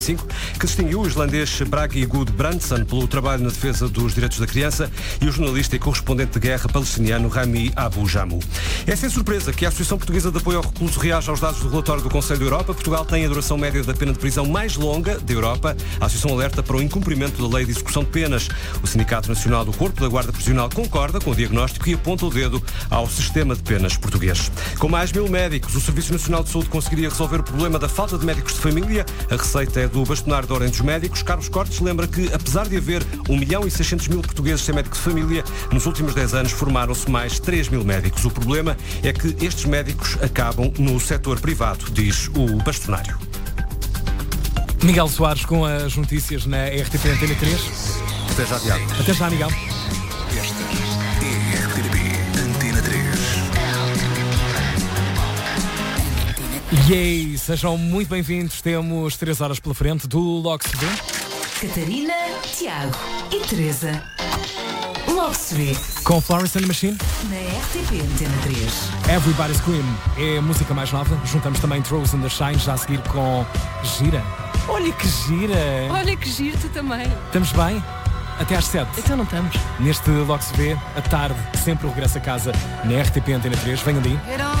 que distinguiu o islandês Bragi Gudbrandsson pelo trabalho na defesa dos direitos da criança e o jornalista e correspondente de guerra palestiniano Rami Abu Jamu. É sem surpresa que a Associação Portuguesa de Apoio ao Recluso reage aos dados do relatório do Conselho da Europa. Portugal tem a duração média da pena de prisão mais longa da Europa. A Associação alerta para o incumprimento da lei de execução de penas. O Sindicato Nacional do Corpo da Guarda Prisional concorda com o diagnóstico e aponta o dedo ao sistema de penas português. Com mais 1000 médicos, o Serviço Nacional de Saúde conseguiria resolver o problema da falta de médicos de família. A receita é do bastonário da Ordem dos Médicos. Carlos Cortes lembra que, apesar de haver 1.600.000 portugueses sem médico de família, nos últimos 10 anos formaram-se mais 3.000 médicos. O problema é que estes médicos acabam no setor privado, diz o bastonário. Miguel Soares com as notícias na RTP Antena 3. Até já, Tiago. Até já, Miguel. Esta é a RTP Antena 3. E aí, sejam muito bem-vindos. Temos 3 horas pela frente do Logo Se Vê. Catarina, Tiago e Teresa. Logo Se Vê. Com Florence and the Machine. Na RTP Antena 3. Everybody's Scream é a música mais nova. Juntamos também Throws in the Shine, já a seguir com Gira. Olha que gira! Olha que giro, tu também. Estamos bem? Até às 7. Então não estamos. Neste Logo Se Vê, à tarde, sempre o regresso a casa na RTP Antena 3. Venham daí.